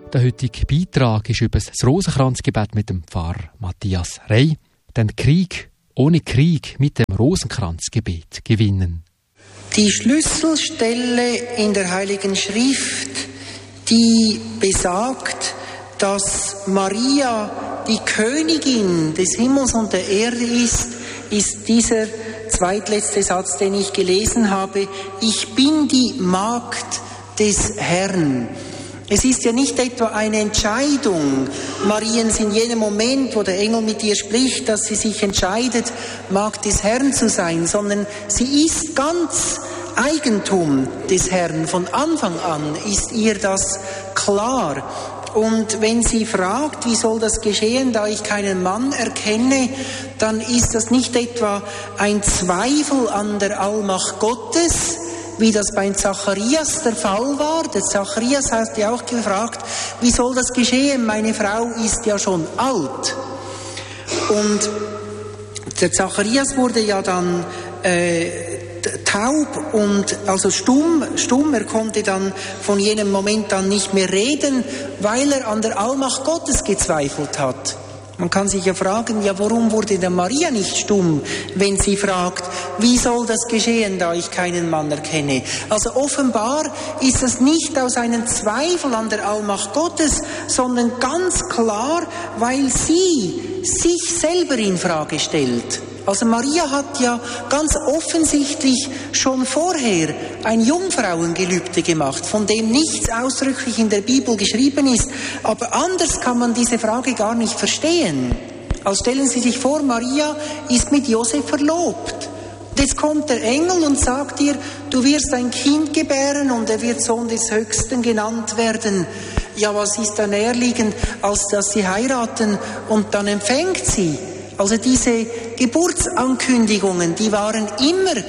Der heutige Beitrag ist über das Rosenkranzgebet mit dem Pfarrer Matthias Rey. Den Krieg ohne Krieg mit dem Rosenkranzgebet gewinnen. Die Schlüsselstelle in der Heiligen Schrift, die besagt, dass Maria die Königin des Himmels und der Erde ist dieser zweitletzte Satz, den ich gelesen habe. Ich bin die Magd des Herrn. Es ist ja nicht etwa eine Entscheidung Mariens in jenem Moment, wo der Engel mit ihr spricht, dass sie sich entscheidet, Magd des Herrn zu sein, sondern sie ist ganz Eigentum des Herrn. Von Anfang an ist ihr das klar. Und wenn sie fragt, wie soll das geschehen, da ich keinen Mann erkenne, dann ist das nicht etwa ein Zweifel an der Allmacht Gottes, wie das bei Zacharias der Fall war. Der Zacharias hat ja auch gefragt, wie soll das geschehen? Meine Frau ist ja schon alt. Und der Zacharias wurde ja dann taub und also stumm. Er konnte dann von jenem Moment an nicht mehr reden, weil er an der Allmacht Gottes gezweifelt hat. Man kann sich ja fragen, ja, warum wurde der Maria nicht stumm, wenn sie fragt, wie soll das geschehen, da ich keinen Mann erkenne? Also offenbar ist das nicht aus einem Zweifel an der Allmacht Gottes, sondern ganz klar, weil sie sich selber in Frage stellt. Also Maria hat ja ganz offensichtlich schon vorher ein Jungfrauengelübde gemacht, von dem nichts ausdrücklich in der Bibel geschrieben ist. Aber anders kann man diese Frage gar nicht verstehen. Also stellen Sie sich vor, Maria ist mit Josef verlobt. Und jetzt kommt der Engel und sagt ihr, du wirst ein Kind gebären und er wird Sohn des Höchsten genannt werden. Ja, was ist da näherliegend, als dass sie heiraten und dann empfängt sie? Also diese Geburtsankündigungen, die waren immer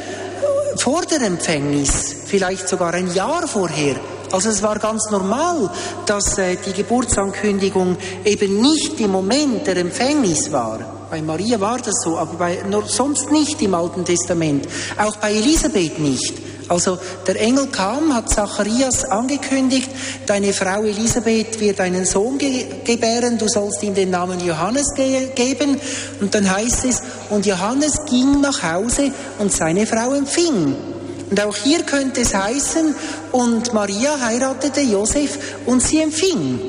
vor der Empfängnis, vielleicht sogar ein Jahr vorher. Also es war ganz normal, dass die Geburtsankündigung eben nicht im Moment der Empfängnis war. Bei Maria war das so, aber sonst nicht im Alten Testament. Auch bei Elisabeth nicht. Also der Engel kam, hat Zacharias angekündigt, deine Frau Elisabeth wird einen Sohn gebären, du sollst ihm den Namen Johannes geben. Und dann heißt es, und Johannes ging nach Hause und seine Frau empfing. Und auch hier könnte es heißen, und Maria heiratete Josef und sie empfing.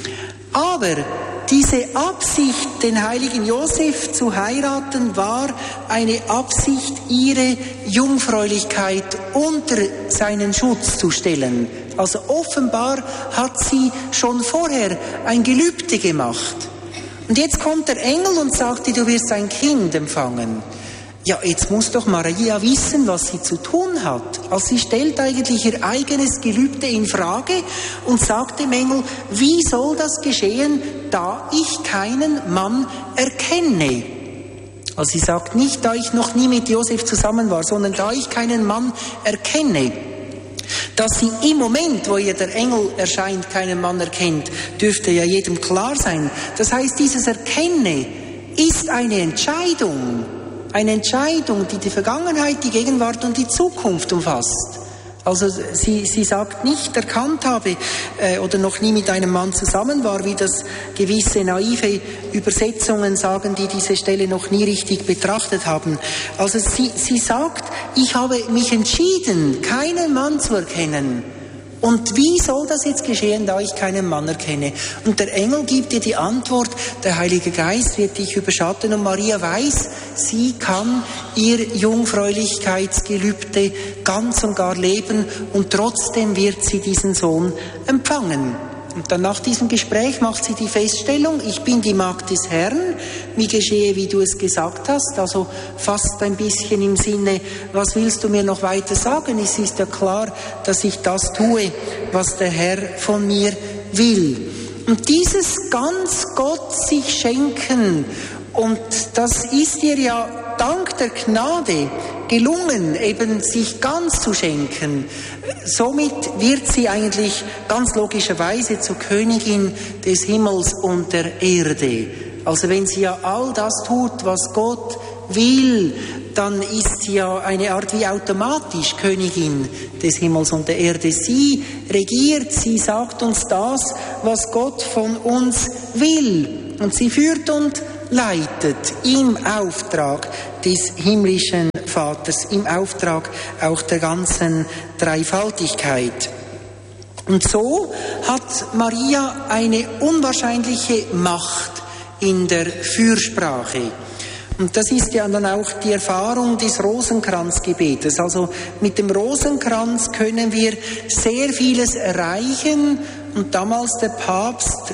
Aber diese Absicht, den heiligen Josef zu heiraten, war eine Absicht, ihre Jungfräulichkeit unter seinen Schutz zu stellen. Also offenbar hat sie schon vorher ein Gelübde gemacht. Und jetzt kommt der Engel und sagt ihr, du wirst ein Kind empfangen. Ja, jetzt muss doch Maria wissen, was sie zu tun hat. Also sie stellt eigentlich ihr eigenes Gelübde in Frage und sagt dem Engel, wie soll das geschehen, da ich keinen Mann erkenne? Also sie sagt nicht, da ich noch nie mit Josef zusammen war, sondern da ich keinen Mann erkenne. Dass sie im Moment, wo ihr der Engel erscheint, keinen Mann erkennt, dürfte ja jedem klar sein. Das heißt, dieses Erkenne ist eine Entscheidung. Eine Entscheidung, die die Vergangenheit, die Gegenwart und die Zukunft umfasst. Also sie sagt nicht, erkannt habe oder noch nie mit einem Mann zusammen war, wie das gewisse naive Übersetzungen sagen, die diese Stelle noch nie richtig betrachtet haben. Also sie sagt, ich habe mich entschieden, keinen Mann zu erkennen. Und wie soll das jetzt geschehen, da ich keinen Mann erkenne? Und der Engel gibt dir die Antwort, der Heilige Geist wird dich überschatten und Maria weiß, sie kann ihr Jungfräulichkeitsgelübde ganz und gar leben und trotzdem wird sie diesen Sohn empfangen. Und dann nach diesem Gespräch macht sie die Feststellung, ich bin die Magd des Herrn, mir geschehe, wie du es gesagt hast, also fast ein bisschen im Sinne, was willst du mir noch weiter sagen? Es ist ja klar, dass ich das tue, was der Herr von mir will. Und dieses ganz Gott sich schenken, und das ist ihr ja dank der Gnade gelungen, eben sich ganz zu schenken. Somit wird sie eigentlich ganz logischerweise zur Königin des Himmels und der Erde. Also wenn sie ja all das tut, was Gott will, dann ist sie ja eine Art wie automatisch Königin des Himmels und der Erde. Sie regiert, sie sagt uns das, was Gott von uns will. Und sie führt und leitet im Auftrag des himmlischen Vaters, im Auftrag auch der ganzen Dreifaltigkeit. Und so hat Maria eine unwahrscheinliche Macht in der Fürsprache. Und das ist ja dann auch die Erfahrung des Rosenkranzgebetes. Also mit dem Rosenkranz können wir sehr vieles erreichen. Und damals der Papst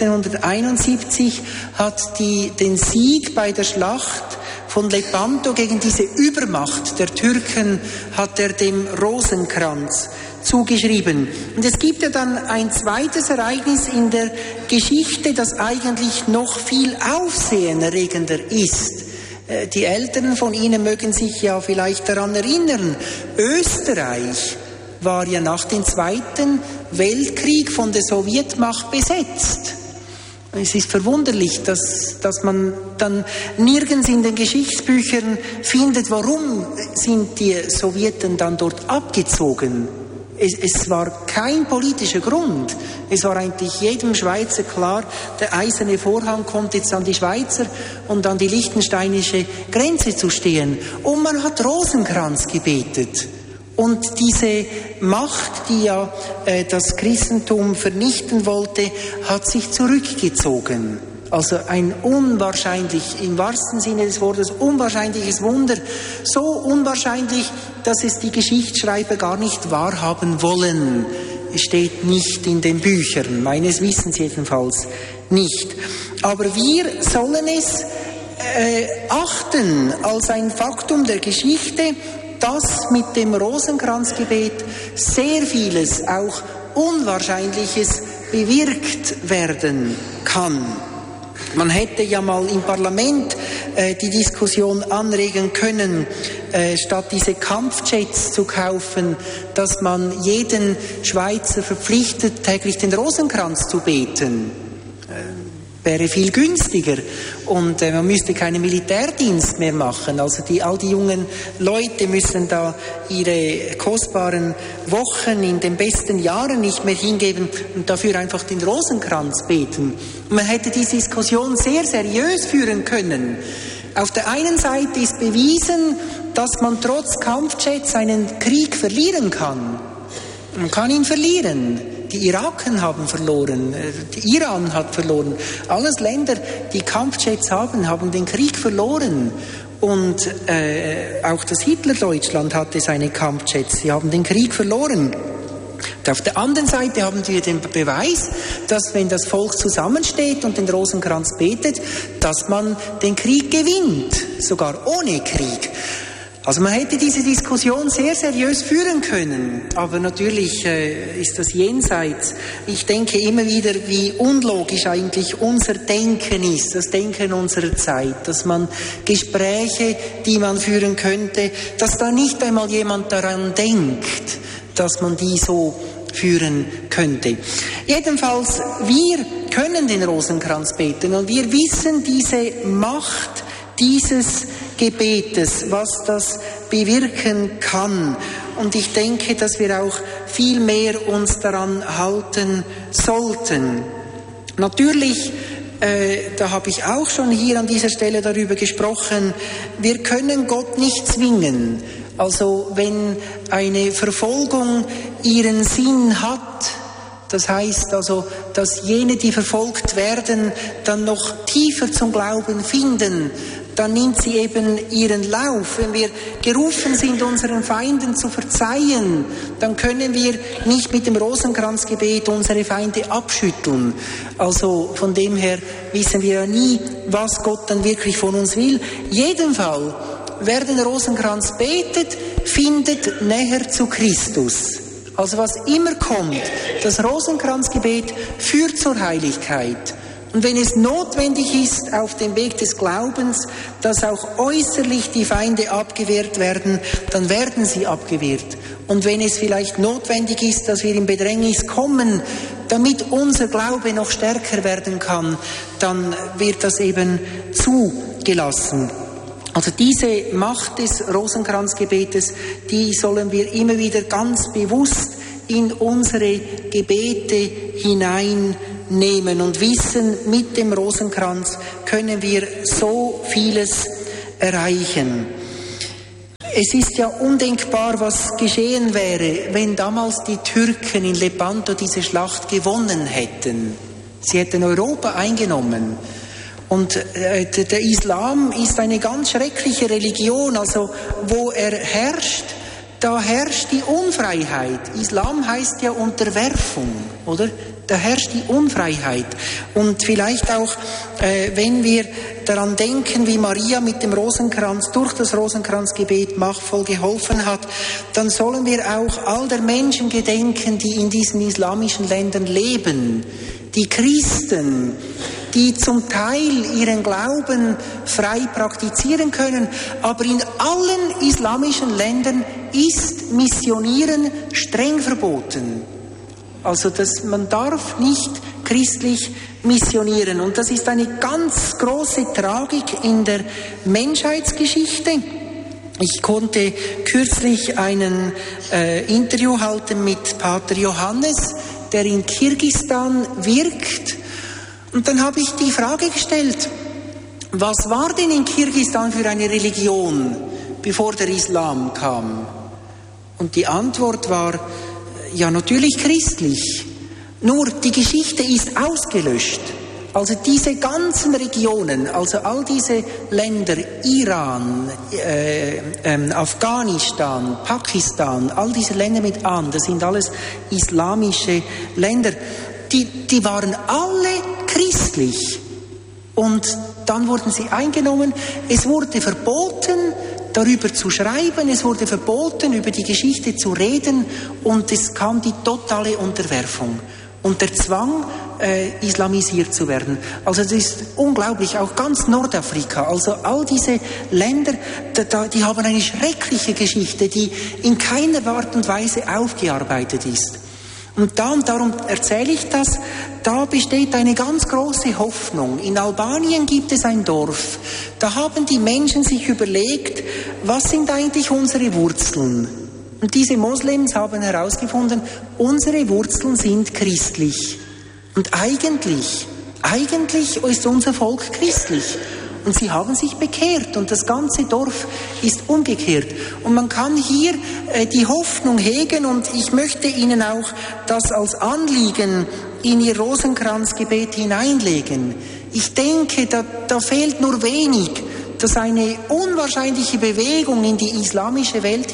1571 hat den Sieg bei der Schlacht von Lepanto gegen diese Übermacht der Türken hat er dem Rosenkranz zugeschrieben. Und es gibt ja dann ein zweites Ereignis in der Geschichte, das eigentlich noch viel aufsehenerregender ist. Die Älteren von Ihnen mögen sich ja vielleicht daran erinnern, Österreich war ja nach dem Zweiten Weltkrieg von der Sowjetmacht besetzt. Es ist verwunderlich, dass man dann nirgends in den Geschichtsbüchern findet, warum sind die Sowjeten dann dort abgezogen. Es war kein politischer Grund. Es war eigentlich jedem Schweizer klar, der eiserne Vorhang kommt jetzt an die Schweizer und an die liechtensteinische Grenze zu stehen. Und man hat Rosenkranz gebetet. Und diese Macht, die ja das Christentum vernichten wollte, hat sich zurückgezogen. Also ein unwahrscheinlich, im wahrsten Sinne des Wortes, unwahrscheinliches Wunder. So unwahrscheinlich, dass es die Geschichtsschreiber gar nicht wahrhaben wollen. Es steht nicht in den Büchern, meines Wissens jedenfalls nicht. Aber wir sollen es achten als ein Faktum der Geschichte, dass mit dem Rosenkranzgebet sehr vieles, auch Unwahrscheinliches, bewirkt werden kann. Man hätte ja mal im Parlament die Diskussion anregen können, statt diese Kampfjets zu kaufen, dass man jeden Schweizer verpflichtet, täglich den Rosenkranz zu beten. Wäre viel günstiger und man müsste keinen Militärdienst mehr machen. Also all die jungen Leute müssen da ihre kostbaren Wochen in den besten Jahren nicht mehr hingeben und dafür einfach den Rosenkranz beten. Und man hätte diese Diskussion sehr seriös führen können. Auf der einen Seite ist bewiesen, dass man trotz Kampfjets einen Krieg verlieren kann. Man kann ihn verlieren. Die Iraken haben verloren, Iran hat verloren. Alles Länder, die Kampfjets haben den Krieg verloren. Und auch das Hitlerdeutschland hatte seine Kampfjets. Sie haben den Krieg verloren. Und auf der anderen Seite haben wir den Beweis, dass wenn das Volk zusammensteht und den Rosenkranz betet, dass man den Krieg gewinnt, sogar ohne Krieg. Also man hätte diese Diskussion sehr seriös führen können, aber natürlich ist das jenseits. Ich denke immer wieder, wie unlogisch eigentlich unser Denken ist, das Denken unserer Zeit, dass man Gespräche, die man führen könnte, dass da nicht einmal jemand daran denkt, dass man die so führen könnte. Jedenfalls, wir können den Rosenkranz beten und wir wissen diese Macht dieses Gebetes, was das bewirken kann. Und ich denke, dass wir auch viel mehr uns daran halten sollten. Natürlich, da habe ich auch schon hier an dieser Stelle darüber gesprochen, wir können Gott nicht zwingen. Also wenn eine Verfolgung ihren Sinn hat, das heißt also, dass jene, die verfolgt werden, dann noch tiefer zum Glauben finden, dann nimmt sie eben ihren Lauf. Wenn wir gerufen sind, unseren Feinden zu verzeihen, dann können wir nicht mit dem Rosenkranzgebet unsere Feinde abschütteln. Also von dem her wissen wir ja nie, was Gott dann wirklich von uns will. Jedenfalls, wer den Rosenkranz betet, findet näher zu Christus. Also was immer kommt, das Rosenkranzgebet führt zur Heiligkeit. Und wenn es notwendig ist, auf dem Weg des Glaubens, dass auch äußerlich die Feinde abgewehrt werden, dann werden sie abgewehrt. Und wenn es vielleicht notwendig ist, dass wir in Bedrängnis kommen, damit unser Glaube noch stärker werden kann, dann wird das eben zugelassen. Also diese Macht des Rosenkranzgebetes, die sollen wir immer wieder ganz bewusst in unsere Gebete hineinnehmen und wissen, mit dem Rosenkranz können wir so vieles erreichen. Es ist ja undenkbar, was geschehen wäre, wenn damals die Türken in Lepanto diese Schlacht gewonnen hätten. Sie hätten Europa eingenommen. Und der Islam ist eine ganz schreckliche Religion, also wo er herrscht, da herrscht die Unfreiheit. Islam heißt ja Unterwerfung, oder? Da herrscht die Unfreiheit. Und vielleicht auch, wenn wir daran denken, wie Maria mit dem Rosenkranz, durch das Rosenkranzgebet machtvoll geholfen hat, dann sollen wir auch all der Menschen gedenken, die in diesen islamischen Ländern leben. Die Christen, die zum Teil ihren Glauben frei praktizieren können, aber in allen islamischen Ländern ist Missionieren streng verboten. Also man darf nicht christlich missionieren. Und das ist eine ganz große Tragik in der Menschheitsgeschichte. Ich konnte kürzlich ein Interview halten mit Pater Johannes, der in Kirgisistan wirkt. Und dann habe ich die Frage gestellt, was war denn in Kirgisistan für eine Religion, bevor der Islam kam? Und die Antwort war, ja, natürlich christlich. Nur die Geschichte ist ausgelöscht. Also diese ganzen Regionen, also all diese Länder, Iran, Afghanistan, Pakistan, all diese Länder mit an, das sind alles islamische Länder, die waren alle christlich. Und dann wurden sie eingenommen. Es wurde verboten, darüber zu schreiben, es wurde verboten, über die Geschichte zu reden, und es kam die totale Unterwerfung und der Zwang, islamisiert zu werden. Also das ist unglaublich, auch ganz Nordafrika, also all diese Länder, die haben eine schreckliche Geschichte, die in keiner Art und Weise aufgearbeitet ist. Und darum erzähle ich das, da besteht eine ganz große Hoffnung. In Albanien gibt es ein Dorf, da haben die Menschen sich überlegt, was sind eigentlich unsere Wurzeln? Und diese Moslems haben herausgefunden, unsere Wurzeln sind christlich. Und eigentlich ist unser Volk christlich. Und sie haben sich bekehrt und das ganze Dorf ist umgekehrt. Und man kann hier die Hoffnung hegen, und ich möchte Ihnen auch das als Anliegen in Ihr Rosenkranzgebet hineinlegen. Ich denke, da fehlt nur wenig, dass eine unwahrscheinliche Bewegung in die islamische Welt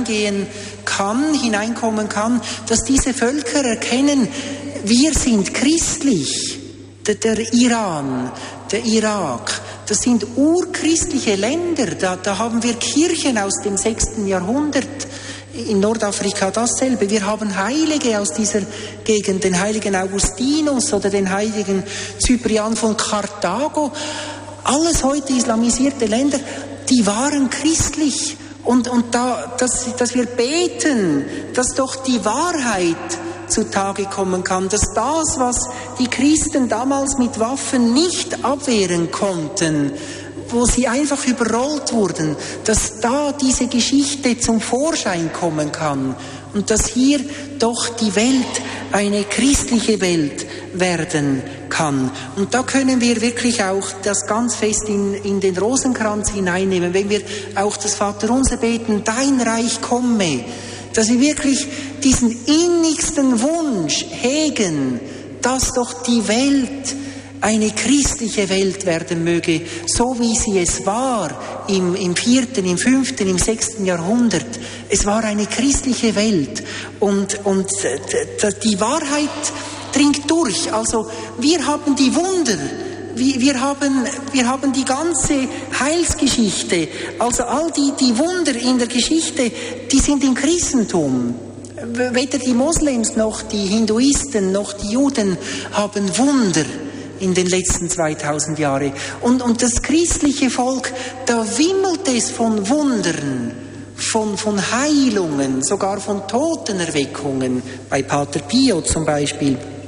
hineinkommen kann, dass diese Völker erkennen, wir sind christlich. Der Iran, der Irak, das sind urchristliche Länder, da haben wir Kirchen aus dem 6. Jahrhundert, in Nordafrika dasselbe. Wir haben Heilige aus dieser Gegend, den heiligen Augustinus oder den heiligen Cyprian von Karthago. Alles heute islamisierte Länder, die waren christlich. Und dass wir beten, dass doch die Wahrheit zutage kommen kann, dass das, was die Christen damals mit Waffen nicht abwehren konnten, wo sie einfach überrollt wurden, dass da diese Geschichte zum Vorschein kommen kann und dass hier doch die Welt eine christliche Welt werden kann. Und da können wir wirklich auch das ganz fest in den Rosenkranz hineinnehmen, wenn wir auch das Vaterunser beten, dein Reich komme, dass wir wirklich diesen innigsten Wunsch hegen, dass doch die Welt eine christliche Welt werden möge, so wie sie es war im 4., im 5., im 6. Jahrhundert. Es war eine christliche Welt und die Wahrheit dringt durch. Also wir haben die Wunder, wir haben die ganze Heilsgeschichte, also all die Wunder in der Geschichte, die sind im Christentum. Weder die Moslems noch die Hinduisten noch die Juden haben Wunder in den letzten 2000 Jahren. Und das christliche Volk, da wimmelt es von Wundern, von Heilungen, sogar von Totenerweckungen, bei Pater Pio zum Beispiel.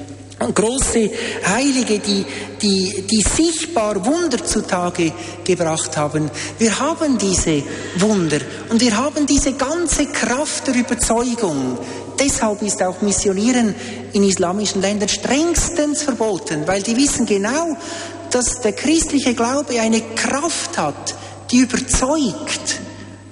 große Heilige, die sichtbar Wunder zutage gebracht haben. Wir haben diese Wunder und wir haben diese ganze Kraft der Überzeugung. Deshalb ist auch Missionieren in islamischen Ländern strengstens verboten, weil die wissen genau, dass der christliche Glaube eine Kraft hat, die überzeugt.